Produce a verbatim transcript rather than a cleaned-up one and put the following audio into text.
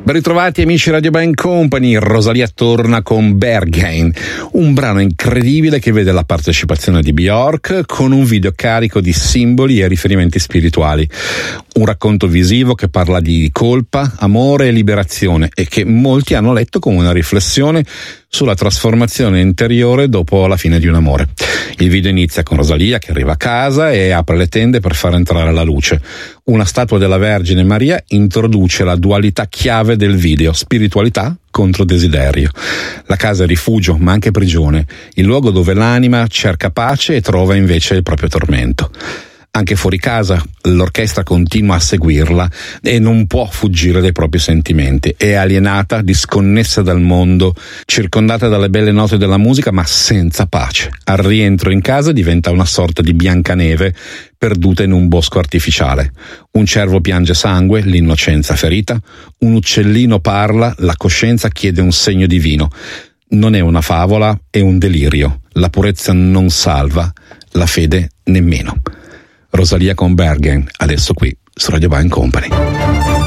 Ben ritrovati amici Radio Band Company, Rosalia torna con Berghain, un brano incredibile che vede la partecipazione di Björk con un video carico di simboli e riferimenti spirituali. Un racconto visivo che parla di colpa, amore e liberazione e che molti hanno letto come una riflessione sulla trasformazione interiore dopo la fine di un amore. Il video inizia con Rosalia che arriva a casa e apre le tende per far entrare la luce. Una statua della Vergine Maria introduce la dualità chiave del video, spiritualità contro desiderio. La casa è rifugio, ma anche prigione, il luogo dove l'anima cerca pace e trova invece il proprio tormento. Anche fuori casa l'orchestra continua a seguirla e non può fuggire dai propri sentimenti. È alienata, disconnessa dal mondo, circondata dalle belle note della musica, ma senza pace. Al rientro in casa diventa una sorta di Biancaneve perduta in un bosco artificiale. Un cervo piange sangue, l'innocenza ferita. Un uccellino parla, la coscienza chiede un segno divino. Non è una favola, è un delirio. La purezza non salva, la fede nemmeno. Rosalia con Berghain, adesso qui su Radio Band Company.